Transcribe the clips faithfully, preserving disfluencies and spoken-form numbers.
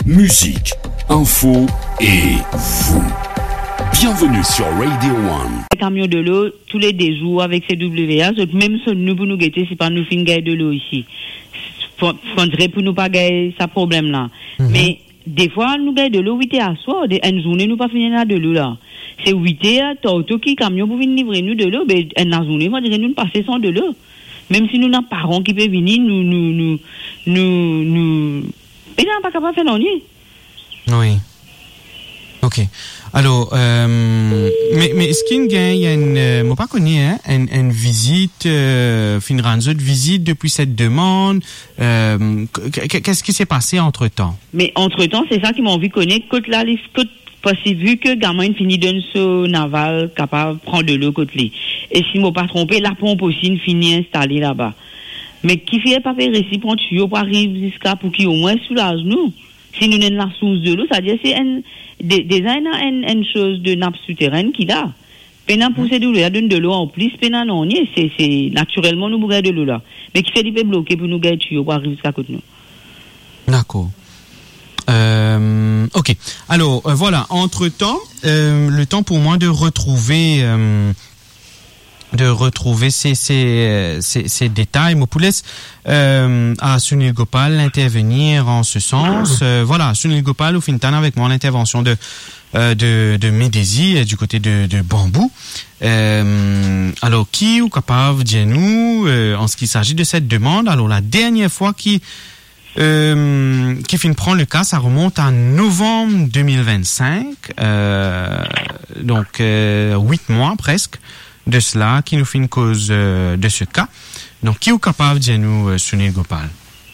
musique, info et vous. Bienvenue sur Radio One. Les camions de l'eau, tous les deux jours avec C W A, même si nous pour nous guetter, c'est pas nous fin gagner de l'eau ici. Faudrait pour nous pas gagner ça problème là. Mm-hmm. Mais des fois nous gagnons de l'eau huit heures à soir, une journée nous pas finir de l'eau là. C'est huit heures, tout qui camion pour venir livrer nous de l'eau, mais une journée on dirait nous passer sans de l'eau. Même si nous n'avons pas parents qui peuvent venir nous nous nous nous nous et nous pas capable de faire non. Oui. OK. Alors, euh, mais, mais est-ce qu'il y a une, euh, moi pas connu, hein, une, une visite, euh, fin de visite depuis cette demande, euh, qu'est-ce qui s'est passé entre temps? Mais entre temps, c'est ça qui m'a envie de connaître, côte là, côte, possible, vu que gamin finit d'un saut naval, capable de prendre de l'eau côte là. Et si m'a pas trompé, la pompe aussi finit installée là-bas. Mais qui fait pas faire récit pour tuyau pour arriver jusqu'à, pour qu'il au moins soulage nous. Si nous n'avons la source de l'eau, c'est-à-dire c'est un, déjà une, une chose de nappe souterraine qui a. Pendant pour ces doulours, il y a de l'eau en plus, pendant non, c'est, c'est naturellement nous bourrer de l'eau là. Mais qui fait des bloquer pour nous gagner tuyau pour arriver jusqu'à côté nous. D'accord. Euh, ok. Alors, euh, voilà. Entre-temps, euh, le temps pour moi de retrouver... Euh, de retrouver ces, ces, ces, ces détails. Mopoules euh, à Sunil Gopal intervenir en ce sens. Euh, voilà, Sunil Gopal au Fintan avec moi l'intervention de euh, de, de Médési du côté de, de Bambou. Euh, alors, qui est capable de dire nous euh, en ce qui s'agit de cette demande? Alors, la dernière fois qui euh, qui fin prend le cas, ça remonte à novembre deux mille vingt-cinq. Euh, donc, euh, huit mois presque de cela, qui nous fait une cause euh, de ce cas. Donc, qui est capable de dire nous, euh, Sunil Gopal?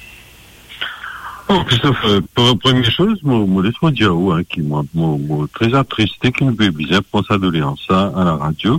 Oh, Christophe, euh, pour première chose, moi, moi laisse-moi dire, hein, qui m'a très attristé, qui nous fait bizarre pour sa doléance à la radio.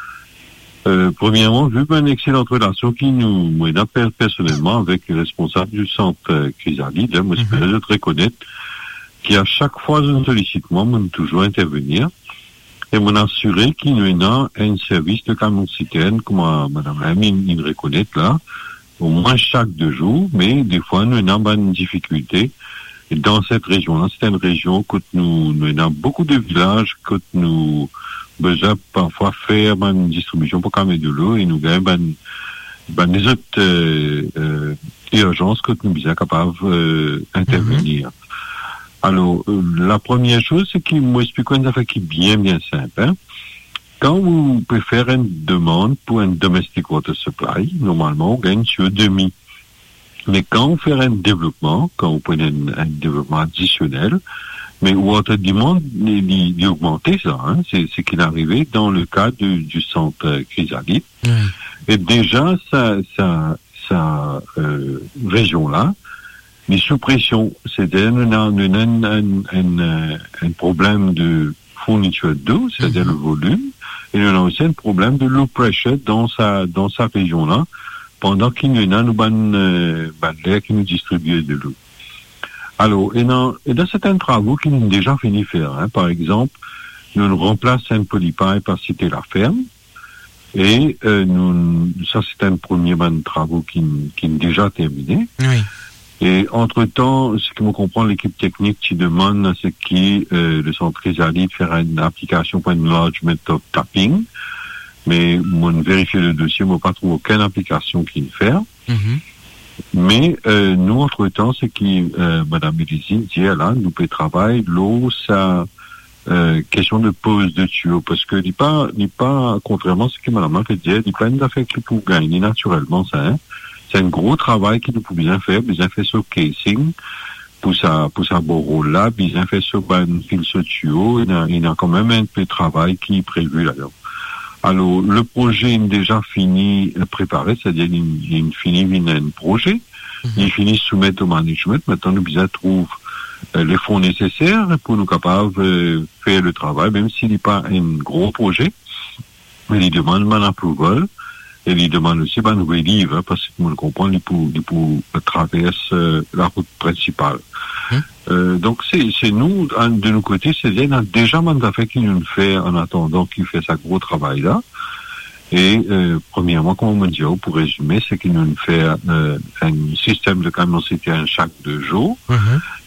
Euh, premièrement, vu une excellente relation qui nous, moi, appelle personnellement avec le responsable du centre euh, Chrysalide, hein, moi, je peux très connaître, qui à chaque fois, je me sollicite, moi, moi, toujours intervenir. Et m'en assurer qu'il y a un service de camion citerne, comme euh, Madame Lamine il reconnaît là, au moins chaque deux jours, mais des fois nous avons une difficulté. Et dans cette région-là, c'est une région que nous, nous avons beaucoup de villages, que nous besoin parfois faire une distribution pour calmer de l'eau et nous avons ben, ben, des autres euh, euh, urgences que nous sommes capables d'intervenir. Euh, mm-hmm. Alors, euh, la première chose, c'est qu'il m'explique une affaire qui est bien, bien simple. Hein. Quand vous pouvez faire une demande pour un domestic water supply, normalement, on gagne sur demi. Mais quand vous faites un développement, quand vous prenez un, un développement additionnel, mais water demand, il, il augmenté ça, hein, c'est, c'est qu'il est arrivé dans le cas du, du centre Chrysalide. Mmh. Et déjà, ça, ça, ça, euh, région-là, les sous-pressions, c'est-à-dire nous avons un, un, un, un, un problème de fourniture d'eau, c'est-à-dire mm-hmm. le volume, et nous avons aussi un problème de low pressure dans sa, dans sa région-là, pendant qu'il y a nous ban, euh, ban l'air qui nous distribue de l'eau. Alors, et dans, et dans certains travaux qui nous ont déjà fini faire, hein, par exemple, nous, nous remplaçons un polypipe par Cité la Ferme, et euh, nous, ça c'est un premier ban de travaux qui, qui est déjà terminé. Oui. Et entre-temps, ce que me comprend l'équipe technique qui demande, c'est qui euh, le centre Chrysalide faire une application pour un enlargement of tapping. Mais moi, vérifier le dossier, moi, pas trouvé aucune application qui le fait. Mm-hmm. Mais euh, nous, entre-temps, c'est qui, euh, Madame Médési dit, là, nous peut travailler l'eau, ça, euh, question de pose de tuyaux, parce que n'est pas, n'est pas, contrairement à ce que Madame a fait dire, n'est pas une affaire qui peut gagner naturellement, ça, hein. C'est un gros travail qu'il nous peut bien faire, bien fait sur casing, pour sa, pour sa beau là, bien fait sur un fil sur tuyau, il y a, il y a quand même un peu de travail qui est prévu là-dedans. Alors, le projet est déjà fini, préparé, c'est-à-dire, il, il finit, il a un projet, mm-hmm. il finit soumettre au management, maintenant nous besoin trouve euh, les fonds nécessaires pour nous capables de euh, faire le travail, même s'il n'est pas un gros projet, mais il demande un approval. Et il demande aussi un nouvel livre, hein, parce que nous le comprenons, il pour, il pour traverser euh, la route principale. Mmh. Euh, donc c'est, c'est nous, de nos côtés, c'est bien, on a déjà mandat fait qu'il nous fait en attendant qu'il fait sa gros travail là. Et euh, premièrement, comme on me dit, pour résumer, c'est qu'il nous fait euh, un système de camion citerne chaque deux jours. Mmh.